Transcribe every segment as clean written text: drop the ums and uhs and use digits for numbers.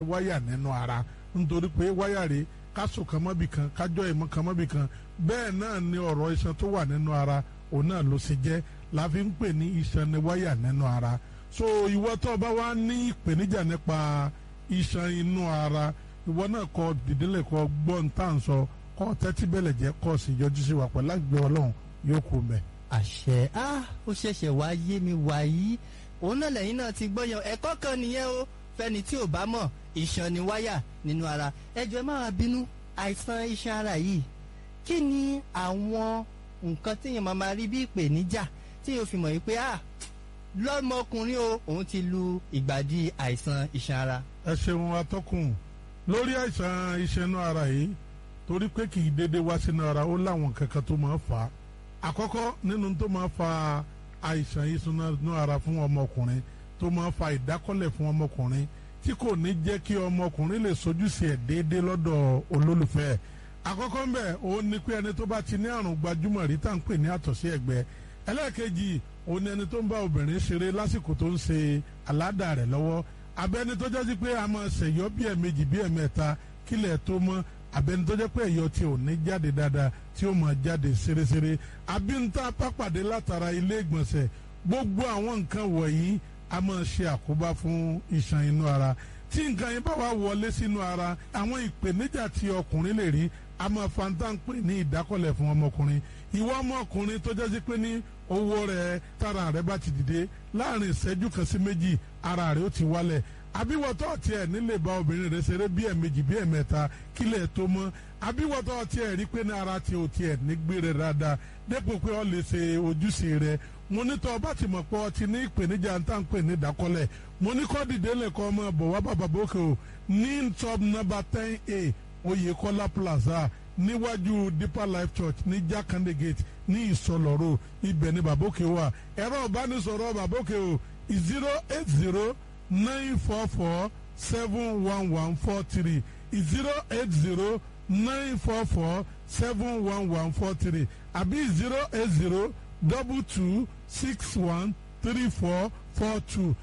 wáyà nínú ara nítorí pé wáyà rèé kásò kan mọ́bì kan kájọ́ ìmọ̀ kan mọ́bì kan bẹ́ẹ̀ náà ni ọ̀rọ̀ iṣan tó wà nínú ara òun náà ló ṣe jẹ́ la fi ń pè ní iṣan ni wáyà nínú ara so ìwọ tó bá wá ní ìpèníjà nípa iṣan inú ara ìwọ náà kọ dìdílé kọ gbọ́n tá à ń sọ kọ tẹ́tí bẹ́lẹ̀ jẹ́ kọ́ sí yọjú sí wa pẹ̀lú àgbẹ̀ ọlọ́run yóò kú mẹ́. àṣẹ ó ṣẹ̀ṣẹ̀ wá yé mi wàyí òun náà lẹ́yìn náà ti gbọ́ yan ẹ̀kọ́ kan nìyẹn o fẹ́ni tí ò bá mọ̀ iṣan ni wáyà nínú ara ẹ jọ̀ọ́ ẹ má wá bínú àìsàn iṣan ara yìí kí ni àwọn nǹkan téèyàn máa rí bí ìpèníjà téèyàn fi mọ̀ yìí pé lọ́mọkùnrin o òun ti lu ìgbàdí àìsàn iṣan ara. ẹ ṣeun atọ́kùn lórí àìsàn iṣan inú ara yìí torí pé kì í dédé wá sínú ara ó láwọn kankan tó máa fà á àkọ́kọ́ nínú tó máa fa àìsàn iṣan inú ara fún ọmọkùnrin tó máa fa ìdákọ́lẹ̀ fún ọmọkùnrin tí kò ní jẹ́ kí ọmọkùnrin lè sojúṣe ẹ̀ déédéé lọ́dọ̀ olólùfẹ́ ẹ̀ àkọ́kọ́ ń bẹ̀ òun ni pé ẹni tó bá ti ní àrùn gbajúmọ̀ rí tá à ń pè ní àtọ̀sí ẹ̀gbẹ́ ẹlẹ́ẹ̀kejì òun ni ẹni tó ń bá obìnrin ṣeré lásìkò tó ń ṣe àládà rẹ̀ lọ́wọ́ abẹ́ni tó jẹ́ sí pé a máa ṣẹ̀yọ́ bí ẹ̀mejì bí ẹ̀mẹ́ta kílẹ̀ tó mọ́ abẹ́ni tó jẹ́ pé ẹ̀yọ́ tí ò ní jáde dáadáa tí ó máa jáde ṣeréṣeré àbí ń tá pápàdé látara ilé ìgbọ̀nsẹ̀ gbogbo àwọn nǹkan wọ̀nyí a máa ṣe àkóbá fún iṣan inú ara tí nǹkan yẹn bá wà wọlé sínú ara àwọn ìpèníjà tí ọkùnrin lè rí a máa fanta ń pè ní ìdákọ̀lẹ̀ fún ọmọkùnrin ìwọ ọmọkùnrin tó jẹ́ sí pé ní owó rẹ̀ tára rẹ̀ bá ti dìde láàrin ìṣẹ́jú kan sí méjì ara rẹ̀ ó ti wálẹ̀ àbíwọ̀tọ́ tiẹ̀ nílé bá obìnrin rẹ̀ ṣeré bí ẹ̀mejì bí ẹ̀mẹ́ta kílẹ̀ tó mọ́ àbíwọ̀tọ́ tiẹ̀ rí pé ní ara tí o tiẹ̀ ní gbére dáadáa dépò pé o lè ṣe ojúṣe rẹ̀ mo ní tọ́ bá ti mọ̀ pé ọ ti ní ìpèníjà ń tà ń pè ní ìdákọ́lẹ̀ mo ní kọ́ dìde lẹ́kọ́ ọmọ bọ̀ wá bàbá bókè o ní top number 10A Oyèkọ́lá Plaza níwájú Deeper Life Church ní Jakande Gate ní Ìsọlọ́rọ̀ ibẹ̀ ní bàbókè wà ẹ̀rọ ìbánisọ̀rọ̀ bàbókè o 080-944-71143 080-944-71143 àbí 080-2261-3442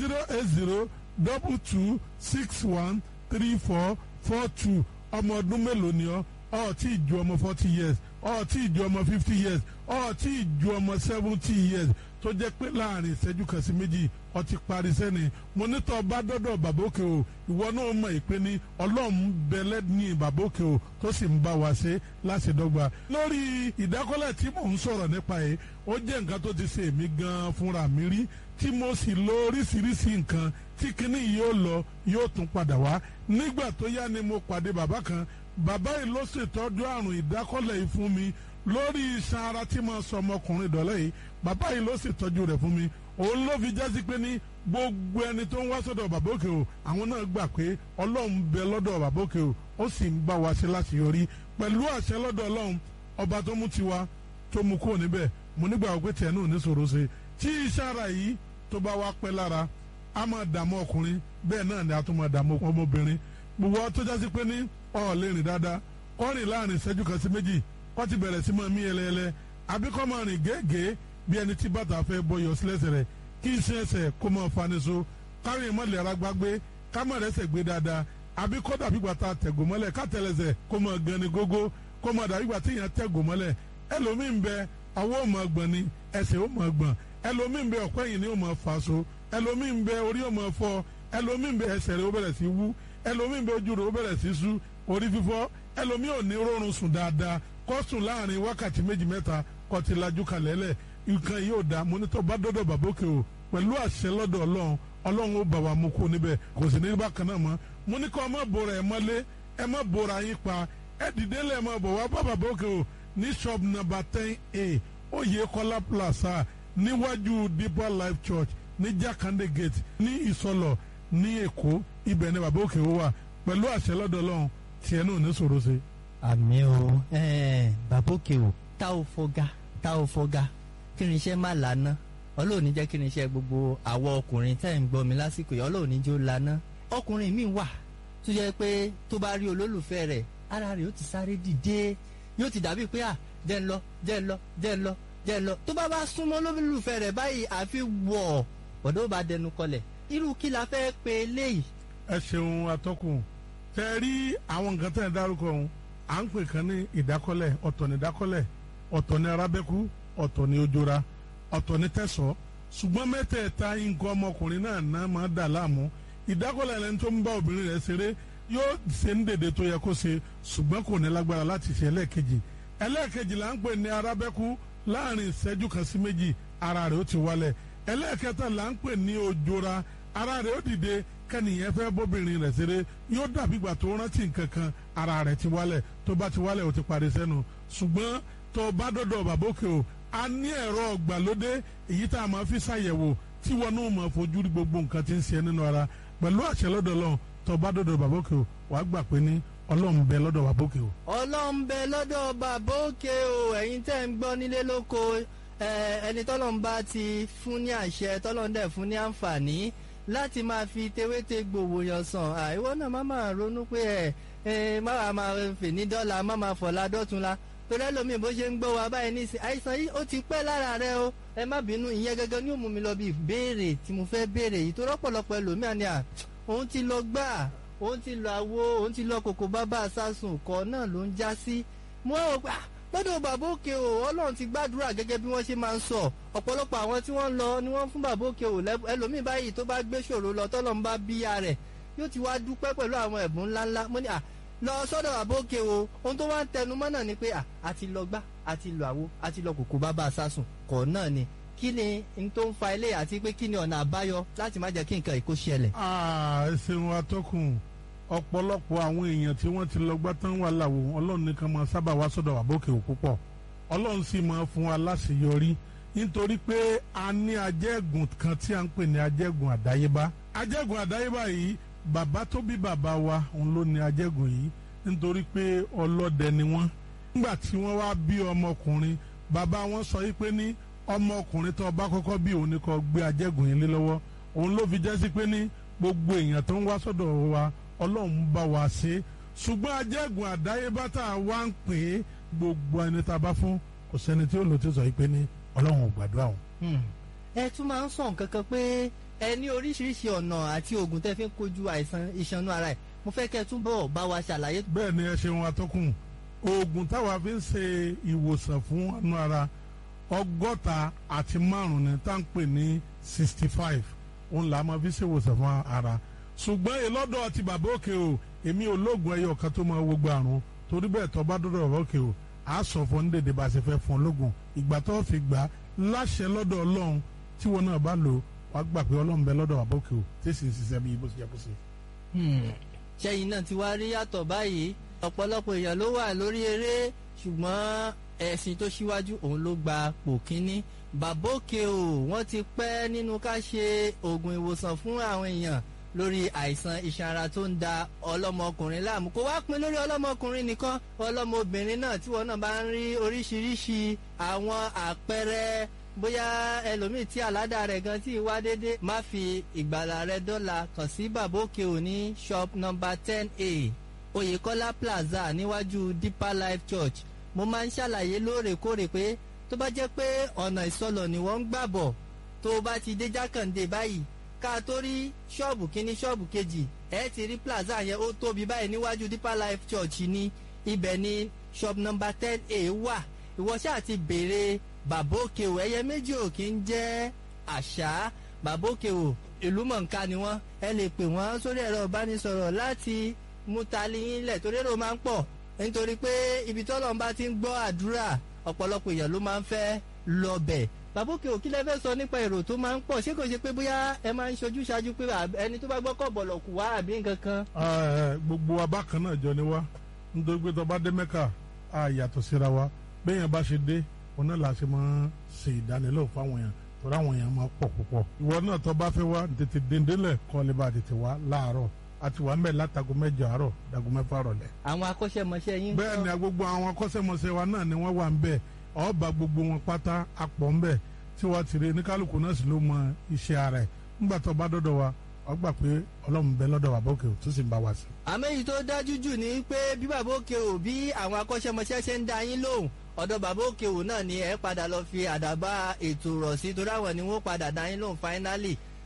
080-2261-3442 ọmọ ọdún mélòó ni ọ tí ì ju ọmọ 40 years tí ì ju ọmọ 50 years tí ì ju ọmọ 70 years tó jẹ́ pé láàrin ìṣẹ́jú kan sí méjì ó ti parí sẹ́ni mo ní tọ́ bá dọ́dọ̀ bàbókè o ìwọ náà mọ̀ ìpè ní ọlọ́run bẹ̀lẹ́ ní bàbókè o tó sì ń bá wa ṣe láṣẹdọ́gba lórí ìdákọ́lẹ̀ tí mò ń sọ̀rọ̀ nípa yìí ó jẹ́ nǹkan tó ti ṣe èmi gan fúnra mi rí tí mo sì lo oríṣiríṣi nǹkan tí kinní yìí yóò lọ yóò tún padà wá nígbà tó yá ni mo pàdé bàbá kan bàbá yìí ló ṣètọ́jú àrùn ìdákọ́lẹ̀ yìí fún mi lórí iṣan ara tí mo sọ ọmọkùnrin dọ̀lẹ́ yìí bàbá yìí ló ṣètọ́jú rẹ̀ fún mi òun ló fi jásí pé ní gbogbo ẹni tó ń wá sọ́dọ̀ bàbókè o àwọn náà gbà pé ọlọ́run bẹ lọ́dọ̀ bàbókè o ó sì ń bá wa ṣe láṣeyọrí pẹ̀lú àṣẹ lọ́dọ̀ ọlọ́run ọba tó mú tiwa tó mú kúrò níbẹ̀ mo nígbà wípé tiẹ̀ náà ní ṣòro ṣe tí iṣan ara yìí tó bá wá pẹ́ lára a máa dààmú ọkùnrin bẹ́ẹ̀ náà ni a tún máa dààmú ọmọbìnrin gbogbo tó jásí pé ní ó lè rìn dáadáa kó rìn láàrin ìṣẹ́jú kan sí méjì kó ti bẹ̀rẹ̀ sí máa mí ẹlẹ́ẹlẹ́ àbí kó máa rìn gẹ́gẹ́ bí ẹni tí bàtà fẹ́ bọyọ̀ sílẹ̀sẹ̀ rẹ̀ kí iṣẹ́ ẹsẹ̀ kó máa faniṣo kárí ìmọ̀lẹ̀ ara gbágbé ká má rẹ́sẹ̀ gbé dáadáa àbí kó dàbí gbàtà tẹ̀gò mọ́lẹ̀ ká tẹ̀lẹ̀sẹ̀ kó máa gan ni gógó kó máa dàbí gbàtà èèyàn tẹ̀gò mọ́lẹ̀ ẹlòmíín bẹ ọwọ́ ò máa gbọ̀n ni ẹsẹ̀ ò máa gbọ̀n ẹlòmíín bẹ ọ̀pẹ́ yìí ni ò máa fà so ẹlòmíín bẹ orí ò máa fọ́ ẹlòmíín bẹ ẹsẹ̀ rẹ̀ ó bẹ̀rẹ̀ sí wú ẹlòmíín bẹ ojú rẹ̀ ó bẹ̀rẹ̀ sí sú orí fífọ́ ẹlòmíín ò ní rọrùn sùn dáadáa kó sùn láàrin wákàtí méjì mẹ́ta kó ti lajú kalẹ̀ lẹ̀ nǹkan yìí ò dáa mo ní tó bá dọ́dọ̀ bàbókè o pẹ̀lú àṣẹ lọ́dọ̀ ọlọ́run ó bà wá mú kó níbẹ̀ kò sì ní bákan náà mọ́ mo ní kó ẹ má bora ẹ mọ́lé ẹ má bora yín pa ẹ dìde lẹ̀ mọ́ bọ̀ wá bá bàbókè o ní shop number 10A Oyèkọ́lá Plaza níwájú Deeper Life Church ní Jakande Gate ní Ìsọlọ̀ ní Èkó ibẹ̀ ni bàbókè o wà pẹ̀lú àṣẹ lọ́dọ̀ ọlọ́run tiẹ̀ náà ní ṣòro ṣe. àmì o bàbókè o tá ò fọgá kí ni iṣẹ́ má lànà ọlọ́ọ̀ni jẹ́ kí ni iṣẹ́ gbogbo àwọ̀ ọkùnrin tẹ́ ń gbọ́ mi lásìkò yìí ọlọ́ọ̀ni jẹ́ ó lànà ọkùnrin mi wà tó jẹ́ pé tó bá rí olólùfẹ́ rẹ̀ ara rẹ̀ ó ti sáré dìde yóò ti dàbí pé jẹ́ ń lọ tó bá súnmọ́ olólùfẹ́ rẹ̀ báyìí àfi wọ̀ ọ̀dọ́ bá dẹnu kọlẹ̀ irú kí la fẹ́ pe eléyìí ẹ ṣeun atọ́kùn tẹ rí àwọn nǹkan tẹ̀ ń dárúkọ ọ̀hún à ń pè kan ní ìdákọ́lẹ̀ ọ̀tọ̀ ní ìdákọ́lẹ̀ ọ̀tọ̀ ní arábẹ́kú ọ̀tọ̀ ní ojora ọ̀tọ̀ ní tẹ̀sọ́ ṣùgbọ́n mẹ́tẹ̀ẹ̀ta nǹkan ọmọkùnrin náà máa dà láàmú ìdákọ́lẹ̀ ẹni tó ń bá obìnrin rẹ̀ ṣeré yóò ṣe ń dèdè tó yẹ kó ṣe ṣùgbọ́n kò ní lágbára láti ṣe ẹlẹ́ẹ̀kejì là ń pè ní arábẹ́kú láàrin ìṣẹ́jú kan sí méjì ara rẹ̀ ó ti wálẹ̀ ẹlẹ́ẹ̀kẹta là ń pè ní ojora ara rẹ̀ ó dìde kẹ́nìyẹn fẹ́ bóbìnrin rẹ̀ ṣeré yóò dàbí ìgbà tó rántí nǹkan kan ara rẹ̀ ti wálẹ̀ tó bá ti wálẹ̀ ó ti parí sẹ́nu ṣùgbọ́n tó bá dọ́dọ̀ bàbókè o a ní ẹ̀rọ ọ̀gbàlódé èyí tá a máa fi ṣàyẹ̀wò tí wọn náà máa fojú rí gbogbo nǹkan tí ń ṣe nínú ara pẹ̀lú àṣẹ lọ́dọ̀ Ọlọ́run tó bá dọ́dọ̀ bàbókè o wàá gbà pé ní Ọlọ́run bẹ lọ́dọ̀ bàbókè o. Ọlọ́run bẹ lọ́dọ̀ bàbókè o ẹ̀yin tẹ́ ń gbọ́ nílé lóko ẹni tọ́lọ́run bá ti fún ní àṣẹ tọ́lọ́run dẹ̀ fún ní àǹfààní láti máa fi tewéte gbòòwò yàn sàn àìwọ náà má máa ronú pé má máa fè ní dọ́là má máa fọ̀la dọ́tunla torí ẹlòmíì bó ṣe ń gbọ́ wa báyìí ní àìsàn yìí ó ti pẹ́ lára rẹ o ẹ má bínú ìyẹn gẹ́gẹ́ ní ó mú mi lọ bí ìbéèrè tí mo fẹ́ béèrè yìí tó rọ́pọ̀lọpọ̀ ẹlòmíì àní òun ti lọ gbà òun ti lọ àwo òun ti lọ kòkó bábà sásùn kọ́ náà ló ń já sí mo rò pé lọ́dọ̀ bàbókè o Ọlọ́run ti gbàdúrà gẹ́gẹ́ bí wọ́n ṣe máa ń sọ ọ̀pọ̀lọpọ̀ àwọn tí wọ́n lọ ni wọ́n fún bàbókè o ẹlòmíì báyìí tó bá gbé ṣòro lọ tọ́lọ́run bá bíyà rẹ̀ yóò ti wá dúpẹ́ pẹ̀lú àwọn ẹ̀bùn ńláńlá mo ní lọ sọ́dọ̀ bàbókè o ohun tó wá ń tẹnu mọ́ náà ni pé àti lọ gbá àti lọ àwo àti lọ kòkó bábà sásùn kọ̀ náà ni kí ni n tó ń fa ilé àti pé kí ni ọ̀nà àbáyọ láti má jẹ́ kí nǹkan ìkó ṣẹlẹ̀. ẹ ṣeun atọ́kùn ọ̀pọ̀lọpọ̀ àwọn èèyàn tí wọ́n ti lọ gbá tán wà láwo Ọlọ́run nìkan máa sábà wá sọ́dọ̀ bàbókè o púpọ̀ Ọlọ́run sì máa fún wa láṣeyọrí nítorí pé a ní ajẹ́gùn kan tí a ń pè ní ajẹ́gùn àdáyébá ajẹ́gùn àdáyébá yìí bàbá tó bí bàbá wa òun ló ní ajẹ́gùn yìí nítorí pé ọlọ́dẹ ni wọ́n nígbà tí wọ́n wá bí ọmọkùnrin bàbá wọn sọ yìí pé ní ọmọkùnrin tó bá kọ́kọ́ bí òun ni kó gbé ajẹ́gùn yìí lé lọ́wọ́ òun ló fi jẹ́ sí pé ní gbogbo èèyàn tó ń wá sọ́dọ̀ wa Ọlọ́run bá wa ṣe ṣùgbọ́n ajẹ́gùn àdáyébá tá a wá ń pè é gbogbo ẹni tá a bá fún kò sẹ́ni tí ó lò tí ó sọ yìí pé ní Ọlọ́run ò gbàdúrà o. ẹ tún máa ń sọ nǹkan kan pé ẹ ní oríṣiríṣi ọ̀nà àti oògùn tẹ́ fi ń kojú àìsàn ìṣanú ara ẹ̀ mo fẹ́ kẹ́ ẹ túbọ̀ bá wa ṣàlàyé. bẹ́ẹ̀ ni ẹ ṣeun atọ́kùn oògùn táwa fi ń ṣe ìwòsàn fún ọ̀nà ara 155 ni tá à ń pè ní 65 òun là á máa fi ṣe ìwòsàn fún ara ṣùgbọ́n ìlọ́dọ̀ ti bàbókè o èmi ò lóògùn ẹyọ kan tó máa wo gbogbo àrùn torí bẹ́ẹ̀ tó bá dọ́dọ̀ bàbókè o a sọ fún dédé bá a ṣe fẹ́ fún lóògùn ìgbà tó fi gbà láṣẹ lọ́dọ̀ Ọlọ́run tí wọn náà bá lò wàá gbà pé Ọlọ́run bẹ lọ́dọ̀ bàbókè o tí sì ń ṣiṣẹ́ bí bó ṣe yẹ kó ṣe. ṣẹ́yìn náà ti wá rí yàtọ̀ báyìí ọ̀pọ̀lọpọ̀ èèyàn ló wà lórí eré ṣùgbọ́n ẹ̀sìn tó ṣíwájú òun ló gba pò kínní bàbókè o wọ́n ti pẹ́ nínú ká ṣe oògùn ìwòsàn fún àwọn èèyàn lórí àìsàn iṣan ara tó ń da ọlọ́mọkùnrin láàmú kó wá pin lórí ọlọ́mọkùnrin nìkan ọlọ́mọbìnrin náà tí wọn náà bá ń rí oríṣiríṣi àwọn àpẹẹrẹ bóyá ẹlòmíì tí àládà rẹ̀ gan tí wá dédé má fi ìgbàlà rẹ̀ dọ́là kàn sí bàbókè ò ní shop number 10A Oyèkọ́lá Plaza níwájú Deeper Life Church mo máa ń ṣàlàyé lóòrèkóòrè pé tó bá jẹ́ pé ọ̀nà ìsọlọ̀ ni wọ́n ń gbà bọ̀ tó bá ti dé Jákàndé báyìí ká tó rí ṣọ́ọ̀bù kínní ṣọ́ọ̀bù kejì ẹ ti rí plaza yẹn ó tóbi báyìí níwájú Deeper Life Church ní ibẹ̀ ní shop number 10A wà ìwọ ṣáà ti béèrè bàbókè o ẹyẹ méjì ò kí ń jẹ́ àṣà bàbókè o ìlú mọ̀ǹká ni wọ́n ẹ lè pè wọ́n sórí ẹ̀rọ ìbánisọ̀rọ̀ láti mú tali yín lẹ̀ torí èrò máa ń pọ̀ nítorí pé ibi tọ́lọ́run bá ti ń gbọ́ àdúrà ọ̀pọ̀lọpọ̀ èèyàn ló máa ń fẹ́ lọ bẹ̀ bàbókè ò kí lẹ fẹ́ sọ nípa èrò tó máa ń pọ̀ ṣé kò ṣe pé bóyá ẹ máa ń ṣojú ṣáájú pé ẹni tó bá gbọ́ kọ̀ bọ̀lọ̀ kù wá àbí nǹkan kan. gbogbo wa bákan náà jọ ni wá nítorí pé tó bá dé Mẹ́kà a yàtọ̀ síra wa béèyàn bá ṣe dé òun náà la ṣe máa ṣe ìdánilẹ́wò fáwọn èèyàn torí àwọn èèyàn máa pọ̀ púpọ̀. ìwọ náà tó bá fẹ́ wá tètè dèndélẹ̀ kọ́ lè bá tètè wá láàárọ̀ àti wà ń bẹ̀ látago 7 àárọ̀ dago 6 rọ̀lẹ́. àwọn akọ́ṣẹ́mọṣẹ́ yín. bẹ́ẹ̀ ni gbogbo àwọn akọ́ṣẹ́mọṣẹ́ wa náà ni wọ́n wà ń bẹ̀ ọba gbogbo wọn pátá apọ̀ ń bẹ̀ tí wọ́n ti rí ní kálukú náà sì ló mọ iṣẹ́ ara ẹ̀ nígbà tó bá dọ́dọ̀ wa wọ́n gbà pé Ọlọ́run bẹ lọ́dọ̀ bàbókè ò tó sì ń bá wa sí. àmọ́ èyí tó dájú jù ni pé bí bàbókè ò bí àwọn akọ́ṣẹ́mọṣẹ́ ṣe ń dá yín lóhùn ọ̀dọ̀ bàbókè ò náà ni ẹ padà lọ fi àdàbà ètò rọ̀ sí torí àwọn ni wọ́n padà dá yín lóhùn finally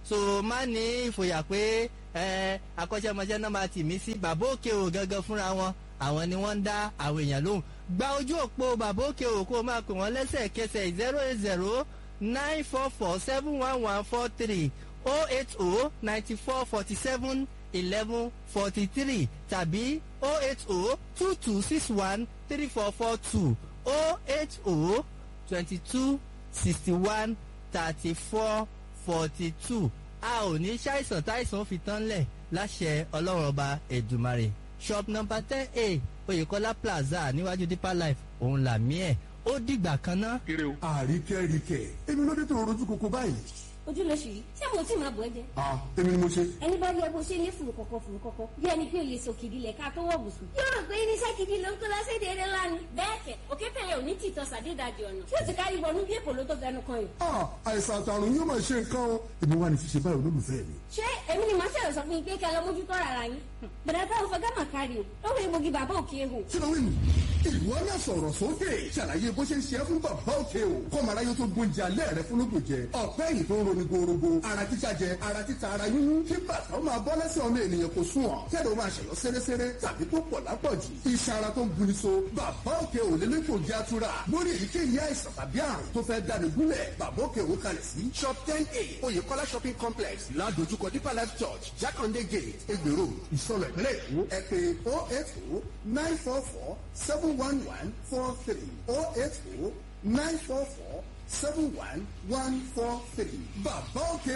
so má ní ìfòyà pé akọ́ṣẹ́mọṣẹ́ náà máa tì mí sí bàbá òkè o gangan fúnra wọn àwọn ni wọ́n ń dá àwọn èèyàn lóhùn gba ojú òpó bàbá òkè o kó o máa pè wọ́n lẹ́sẹ̀kẹsẹ̀ 08094471143 08094471143 tàbí 08022613442 08022613442 a ò ní ṣàìsàn táìsàn fi tán lẹ̀ láṣẹ ọlọ́run ọba Èdùmàrè shop number 10A Oyèkọ́lá plaza níwájú Deeper Life òun làmí ẹ̀ ó dìgbà kan ná. àríkẹ́ríkẹ́ èmi ló dé tó rojú koko báyìí. ojú ló ṣì rí ṣé mo tí máa bọ̀ ẹ́ jẹ́. èmi ni mo ṣe. ẹni bá rí ẹ bó ṣe ní fùrù kọ̀kọ̀ bí ẹni pé o lè sòkìdí lẹ̀ ká tó wọ̀ bùsùn. yóò rò pé irinṣẹ́ gidi ló ń kó lọ́sẹ̀dẹ̀ eré lánàá. bẹ́ẹ̀ kẹ̀ òkè tẹ̀lé òní tìtọ́ sàdédàjì ọ̀nà tí ó ti kárí wọnú bí èpò ló tó fẹnu kan yìí. àìsàn àtàrùn yóò máa ṣe nǹkan o èmi wà ní fi ṣe báyìí olólùfẹ́ mi. ṣé èmi ni màá ṣẹ̀rọ̀ sọ fún yín pé kẹ́ lọ mójútó rárá yín. bẹ̀rẹ̀ táwọn fẹ́ gámà kárí o lọ́wọ́ egbògi bàbá òkè ehò. kí ló wí nù. ìwọ náà sọ̀rọ̀ sókè ṣàlàyé bó ṣe ń ṣe é fún bàbá òkè o kọ́mọ aráyé tó gbóúnjẹ alẹ́ rẹ fún lóògùn jẹ ọ̀pẹ́ yìí tó ń roni gorogo ara títa jẹ ara títa ara yúnú kí bàtà ó máa bọ́ lẹ́sẹ̀ ọmọ ènìyàn kò sún ọ̀ kẹ́rọ máa ṣẹ̀yọ́ sẹ́rẹ́sẹ́rẹ́ tàbí tó pọ̀ lápọ̀jù iṣẹ́ ara tó ń guni so bàbá òkè ò lè lẹ́kọ̀ọ́ jẹ́ àtúrà lórí èyíkéyìí àìsàn tàbí àrùn tó fẹ́ dáni gúnlẹ̀ bàbá òkè ò kalẹ̀ sí shop 10A Oyèkọ́lá shopping complex ládojúkọ Deeper Life Church Jákàndé gate Egbèrò Ìsọ̀lọ̀ ìpínlẹ̀ Èkó ẹ pè 08094471143 08094471143 bàbá òkè